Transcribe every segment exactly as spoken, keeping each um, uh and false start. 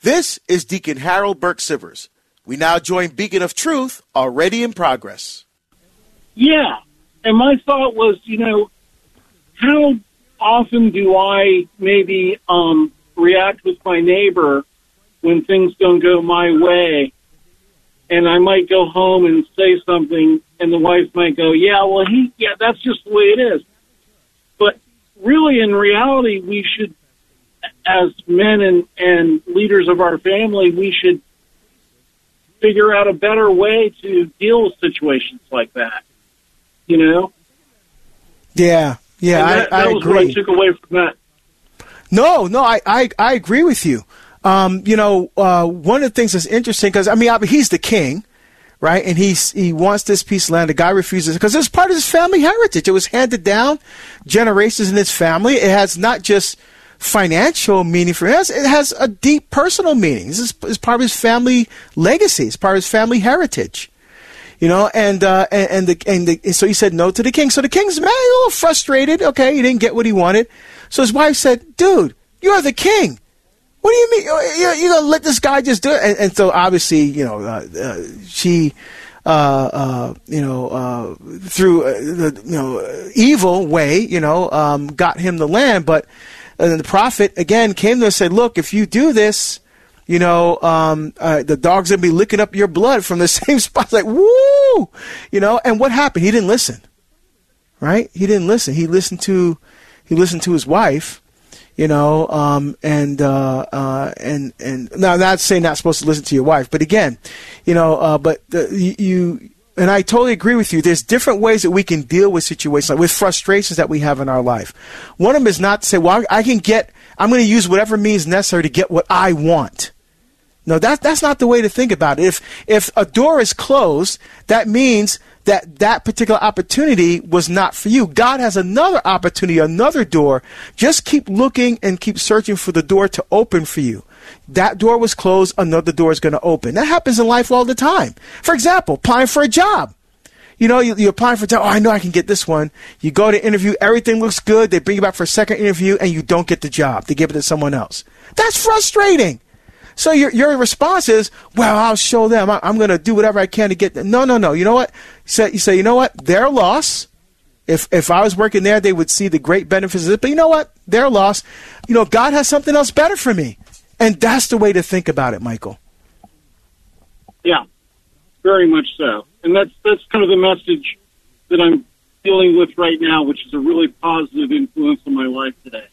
This is Deacon Harold Burke Sivers. We now join Beacon of Truth, already in progress. Yeah, and my thought was, you know, how often do I maybe um, react with my neighbor when things don't go my way? And I might go home and say something, and the wife might go, yeah, well, he, yeah, that's just the way it is. But really, in reality, we should, as men and, and leaders of our family, we should figure out a better way to deal with situations like that, you know? Yeah, yeah, that, I, I that was agree. what I took away from that. No, no, I, I, I agree with you. Um, you know, uh, one of the things that's interesting, because, I mean, he's the king, right? And he's, he wants this piece of land. The guy refuses, because it's part of his family heritage. It was handed down generations in his family. It has not just financial meaning for him. It has, it has a deep personal meaning. This is, is part of his family legacy. It's part of his family heritage. You know, and, uh, and, and the, and the, and so he said no to the king. So the king's man, a little frustrated. Okay. He didn't get what he wanted. So his wife said, dude, you're the king. What do you mean? You're, you're going to let this guy just do it? And, and so obviously, you know, uh, uh, she, uh, uh, you know, uh, through uh, the, you know, evil way, you know, um, got him the land. But uh, the prophet again came to her and said, look, if you do this, you know, um, uh, the dog's going to be licking up your blood from the same spot. It's like, woo, you know, and what happened? He didn't listen, right? He didn't listen. He listened to, he listened to his wife. You know, um, and, uh, uh, and, and now I'm not saying not supposed to listen to your wife, but again, you know, uh, but the, you, and I totally agree with you. There's different ways that we can deal with situations, like with frustrations that we have in our life. One of them is not to say, well, I can get, I'm going to use whatever means necessary to get what I want. No, that, that's not the way to think about it. If, if a door is closed, that means that that particular opportunity was not for you. God has another opportunity, another door. Just keep looking and keep searching for the door to open for you. That door was closed, another door is going to open. That happens in life all the time. For example, applying for a job. You know, you, you're applying for a job. Oh, I know I can get this one. You go to interview, everything looks good. They bring you back for a second interview, and you don't get the job. They give it to someone else. That's frustrating. So your your response is, well, I'll show them. I, I'm going to do whatever I can to get them. No, no, no. You know what? You say, you say, you know what? Their loss. If if I was working there, they would see the great benefits of it. But you know what? Their loss. You know, God has something else better for me. And that's the way to think about it, Michael. Yeah, very much so. And that's that's kind of the message that I'm dealing with right now, which is a really positive influence on my life today.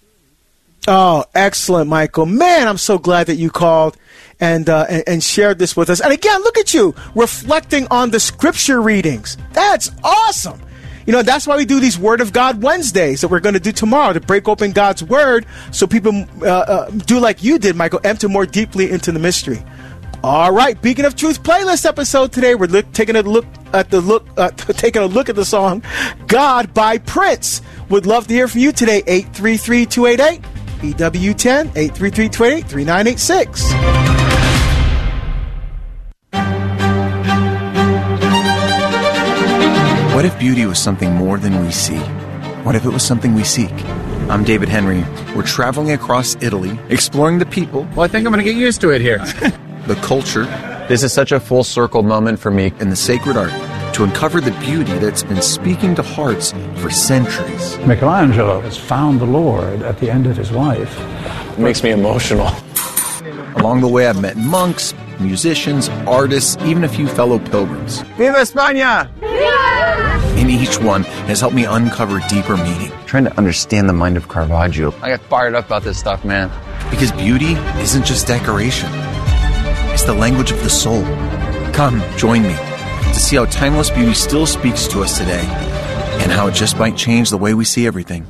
Oh, excellent, Michael. Man, I'm so glad that you called and, uh, and and shared this with us. And again, look at you, reflecting on the scripture readings. That's awesome. You know, that's why we do these Word of God Wednesdays that we're going to do tomorrow to break open God's Word so people uh, uh, do like you did, Michael, enter more deeply into the mystery. All right, Beacon of Truth playlist episode today. We're look, taking a look at the look, uh, taking a look at the song "God" by Prince. Would love to hear from you today. eight three three, two eight eight E W ten, eight three three, two eight eight, three nine eight six. What if beauty was something more than we see? What if it was something we seek? I'm David Henry. We're traveling across Italy, exploring the people. Well, I think I'm going to get used to it here. The culture. This is such a full circle moment for me. And the sacred art to uncover the beauty that's been speaking to hearts for centuries. Michelangelo has found the Lord at the end of his life. It makes me emotional. Along the way, I've met monks, musicians, artists, even a few fellow pilgrims. Viva España! And each one has helped me uncover deeper meaning. Trying to understand the mind of Caravaggio. I get fired up about this stuff, man. Because beauty isn't just decoration. It's the language of the soul. Come, join me to see how timeless beauty still speaks to us today and how it just might change the way we see everything.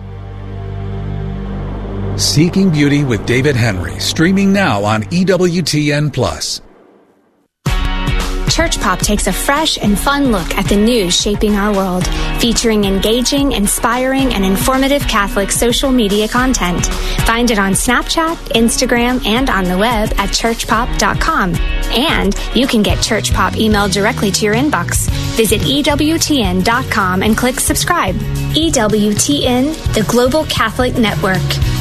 Seeking Beauty with David Henry, streaming now on E W T N Plus. Church Pop takes a fresh and fun look at the news shaping our world, featuring engaging, inspiring, and informative Catholic social media content. Find it on Snapchat, Instagram, and on the web at church pop dot com. And you can get Church Pop emailed directly to your inbox. Visit E W T N dot com and click subscribe. E W T N, the Global Catholic Network.